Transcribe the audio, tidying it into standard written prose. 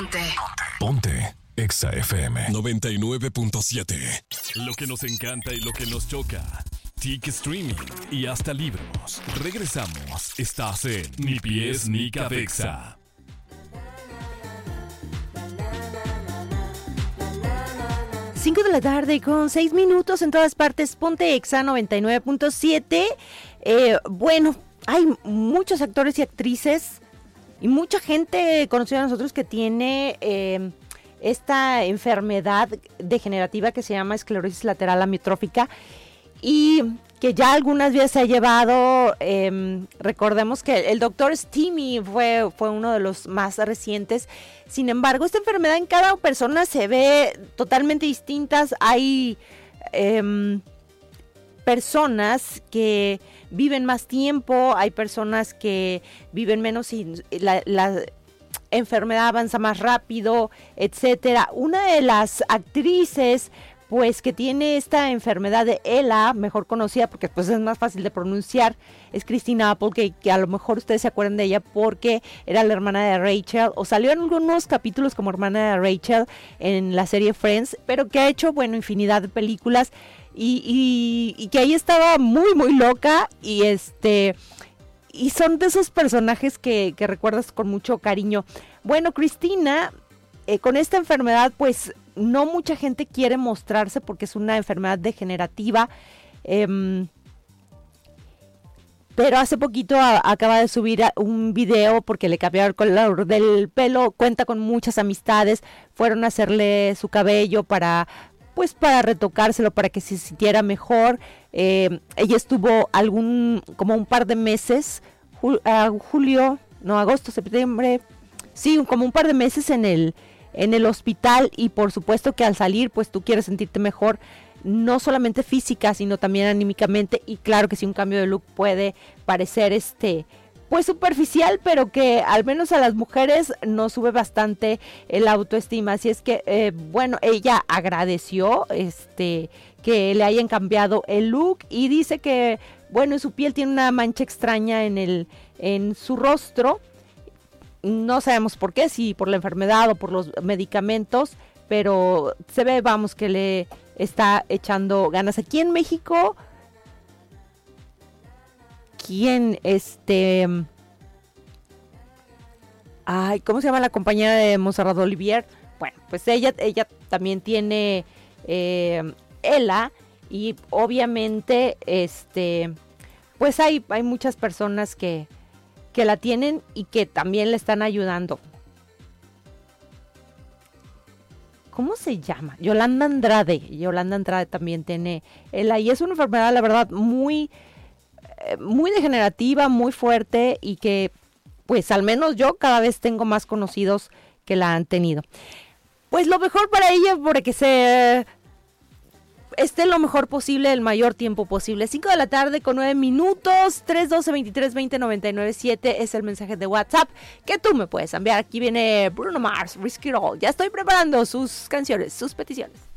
Ponte Exa FM 99.7. Lo que nos encanta y lo que nos choca. TIC Streaming y hasta libros. Regresamos. Estás en Ni Pies ni Cabeza. 5 de la tarde con 6 minutos en todas partes. Ponte Exa 99.7. Bueno, hay muchos actores y actrices y mucha gente conocida de nosotros que tiene esta enfermedad degenerativa que se llama esclerosis lateral amiotrófica y que ya algunas veces se ha llevado, recordemos que el doctor Stimmy fue uno de los más recientes. Sin embargo, esta enfermedad en cada persona se ve totalmente distintas. Hay personas que viven más tiempo, hay personas que viven menos y la enfermedad avanza más rápido, etcétera. Una de las actrices pues que tiene esta enfermedad de ELA, mejor conocida porque pues es más fácil de pronunciar, es Christina Applegate, que a lo mejor ustedes se acuerdan de ella porque era la hermana de Rachel, o salió en algunos capítulos como hermana de Rachel en la serie Friends, pero que ha hecho, bueno, infinidad de películas y que ahí estaba muy, muy loca y y son de esos personajes que recuerdas con mucho cariño. Bueno, Christina, con esta enfermedad, pues no mucha gente quiere mostrarse porque es una enfermedad degenerativa, pero hace poquito acaba de subir un video porque le cambiaron el color del pelo, cuenta con muchas amistades, fueron a hacerle su cabello para retocárselo, para que se sintiera mejor. Ella estuvo como un par de meses, agosto, septiembre, sí, como un par de meses en el hospital, y por supuesto que al salir pues tú quieres sentirte mejor, no solamente física sino también anímicamente, y claro que sí, un cambio de look puede parecer pues superficial, pero que al menos a las mujeres nos sube bastante el autoestima. Así es que bueno, ella agradeció que le hayan cambiado el look y dice que bueno, su piel tiene una mancha extraña en su rostro. No sabemos por qué, si por la enfermedad o por los medicamentos, pero se ve, vamos, que le está echando ganas. Aquí en México, ¿quién ¿cómo se llama la compañera de Montserrat Olivier? Bueno, pues ella también tiene ELA, y obviamente pues hay muchas personas que la tienen y que también le están ayudando. ¿Cómo se llama? Yolanda Andrade. Yolanda Andrade también tiene ELA y es una enfermedad, la verdad, muy, muy degenerativa, muy fuerte, y que pues al menos yo cada vez tengo más conocidos que la han tenido. Pues lo mejor para ella, porque esté lo mejor posible, el mayor tiempo posible. 5 de la tarde con 9 minutos, 312-2320-997 es el mensaje de WhatsApp que tú me puedes enviar. Aquí viene Bruno Mars, Risk It All. Ya estoy preparando sus canciones, sus peticiones.